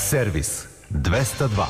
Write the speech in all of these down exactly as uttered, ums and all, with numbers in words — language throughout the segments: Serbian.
Servis dvesta dva.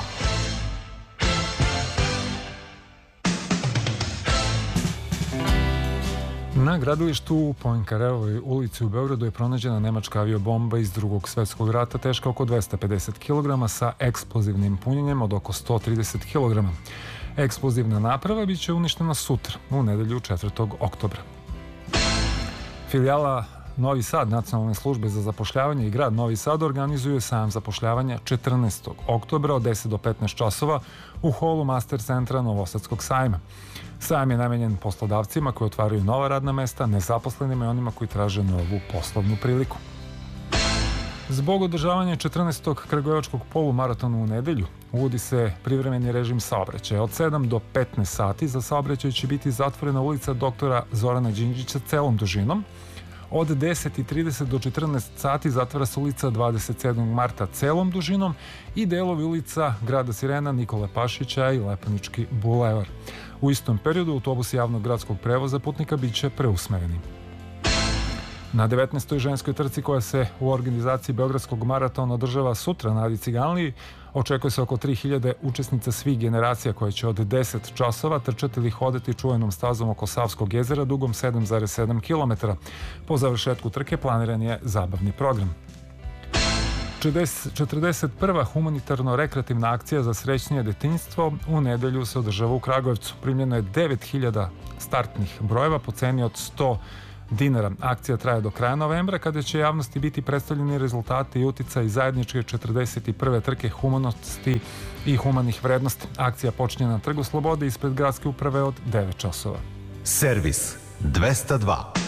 Na gradilištu u Poincarevoj ulici u Beogradu je pronađena nemačka aviobomba iz Drugog svetskog rata teška oko dvesta pedeset kilograma sa eksplozivnim punjenjem od oko sto trideset kilograma. Eksplozivna naprava biće uništena sutra, u nedelju četvrtog oktobra. Filijala Novi Sad Nacionalne službe za zapošljavanje i grad Novi Sad organizuje sajam zapošljavanja četrnaestog oktobra od deset do petnaest časova u holu Master centra Novosadskog sajma. Sajam je namenjen poslodavcima koji otvaraju nova radna mesta, nezaposlenima i onima koji traže novu poslovnu priliku. Zbog održavanja četrnaestog kragujevačkog polumaratona u nedelju uvodi se privremeni režim saobraćaja. Od sedam do petnaest sati za saobraćaj će biti zatvorena ulica doktora Zorana Đinđića celom dužinom. Od deset i trideset do četrnaest sati zatvara se ulica dvadeset sedmog marta celom dužinom i delovi ulica Grada Sirena, Nikole Pašića i Lepanički bulevar. U istom periodu autobusi javnog gradskog prevoza putnika bit će preusmereni. Na devetnaestoj ženskoj trci koja se u organizaciji Beogradskog maratona održava sutra na Adi Ciganliji, očekuje se oko tri hiljade učesnica svih generacija koje će od deset časova trčati ili hodati čuvenom stazom oko Savskog jezera dugom sedam zarez sedam kilometara. Po završetku trke planiran je zabavni program. četrdeset prva humanitarno-rekreativna akcija za srećnije detinjstvo u nedelju se održava u Kragujevcu. Primljeno je devet hiljada startnih brojeva po ceni od sto dinara. Akcija traje do kraja novembra kada će javnosti biti predstavljeni rezultati i uticaj zajedničke četrdeset prve trke humanosti i humanih vrednosti. Akcija počinje na Trgu Slobode ispred gradske uprave od devet časova. Servis dvesta dva.